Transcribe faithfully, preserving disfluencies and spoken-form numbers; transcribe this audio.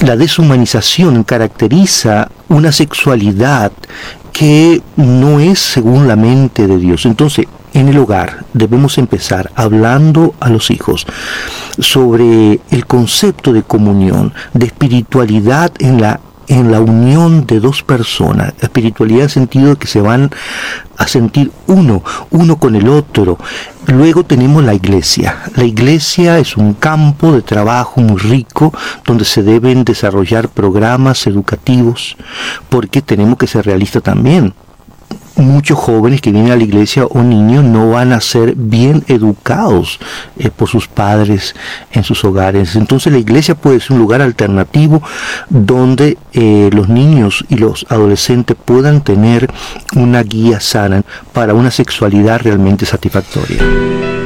la deshumanización caracteriza una sexualidad que no es según la mente de Dios. Entonces, en el hogar debemos empezar hablando a los hijos sobre el concepto de comunión, de espiritualidad en la en la unión de dos personas, espiritualidad en el sentido de que se van a sentir uno, uno con el otro. Luego tenemos la iglesia. La iglesia es un campo de trabajo muy rico donde se deben desarrollar programas educativos, porque tenemos que ser realistas también. Muchos jóvenes que vienen a la iglesia o niños no van a ser bien educados eh, por sus padres en sus hogares. Entonces la iglesia puede ser un lugar alternativo donde eh, los niños y los adolescentes puedan tener una guía sana para una sexualidad realmente satisfactoria.